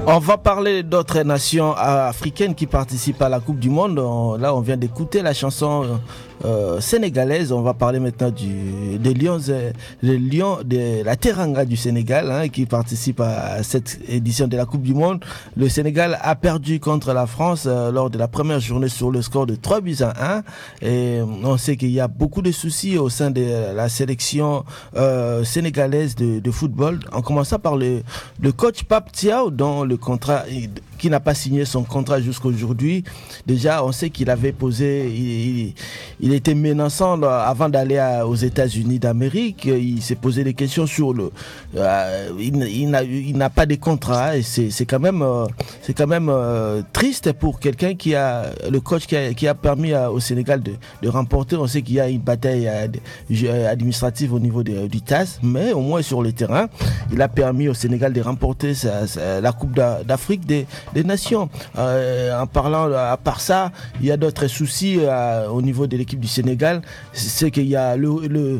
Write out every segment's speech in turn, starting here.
On va parler d'autres nations africaines qui participent à la Coupe du Monde. Là, on vient d'écouter la chanson sénégalaise. On va parler maintenant des Lions de la Teranga du Sénégal, qui participe à cette édition de la Coupe du Monde. Le Sénégal a perdu contre la France lors de la première journée sur le score de 3-1. Et on sait qu'il y a beaucoup de soucis au sein de la sélection sénégalaise de football. En commençant par le coach Pape Thiaw, dont le contrat, qui n'a pas signé son contrat jusqu'à aujourd'hui. Déjà, on sait qu'il avait posé, il était menaçant avant d'aller aux États-Unis d'Amérique. Il s'est posé des questions sur il n'a pas de contrat, et c'est quand même triste pour quelqu'un le coach qui a permis au Sénégal de remporter. On sait qu'il y a une bataille administrative au niveau du TAS, mais au moins sur le terrain, il a permis au Sénégal de remporter la Coupe d'Afrique des Nations. En parlant, à part ça, il y a d'autres soucis au niveau de l'équipe du Sénégal. C'est qu'il y a le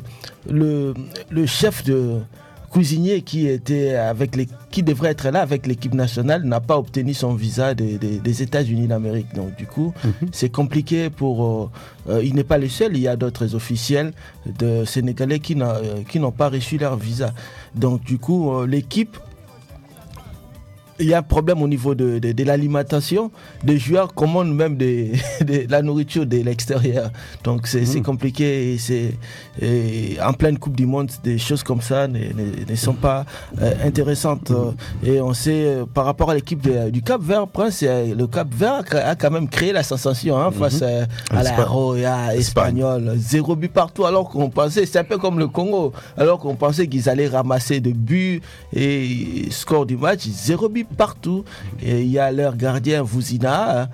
chef de cuisinier qui devrait être là avec l'équipe nationale, n'a pas obtenu son visa des États-Unis d'Amérique. Donc du coup, c'est compliqué il n'est pas le seul. Il y a d'autres officiels de Sénégalais qui n'ont pas reçu leur visa. Donc du coup, l'équipe, il y a un problème au niveau de l'alimentation. Des joueurs commandent même de la nourriture de l'extérieur. Donc c'est compliqué. Et en pleine Coupe du Monde, des choses comme ça ne sont pas intéressantes. Et on sait, par rapport à l'équipe du Cap-Vert, le Cap-Vert a quand même créé la sensation face à la Roya espagnole. 0 but partout, alors qu'on pensait, c'est un peu comme le Congo, alors qu'on pensait qu'ils allaient ramasser de buts et score du match, 0 but partout. Et il y a leur gardien Vouzina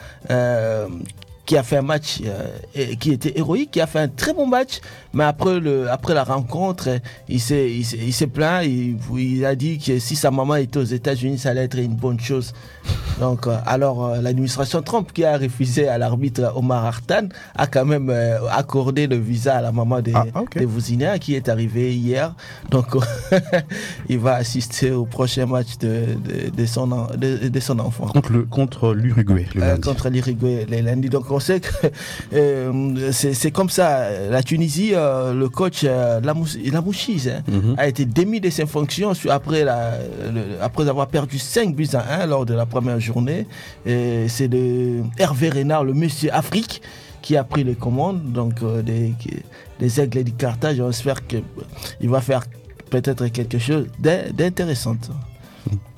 qui a fait un match qui était héroïque, qui a fait un très bon match, mais après la rencontre, il s'est plaint, il a dit que si sa maman était aux États-Unis, ça allait être une bonne chose. Donc, alors l'administration Trump, qui a refusé à l'arbitre Omar Hartan, a quand même accordé le visa à la maman de Vouzina, qui est arrivée hier. Donc, il va assister au prochain match de son enfant. Contre l'Uruguay. Contre l'Uruguay le lundi. Donc, on sait que c'est comme ça. La Tunisie, le coach Lamouchi a été démis de ses fonctions après avoir perdu 5-1 lors de la première journée. Et c'est Hervé Renard, le monsieur Afrique, qui a pris les commandes donc des Aigles du Carthage. On espère qu'il va faire peut-être quelque chose d'intéressant.